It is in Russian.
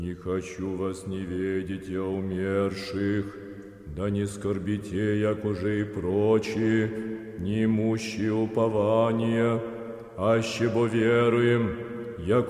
Не хочу вас не видеть я умерших, да не скорбите, як уже и прочие, не имущие упования, аще бо веруем, як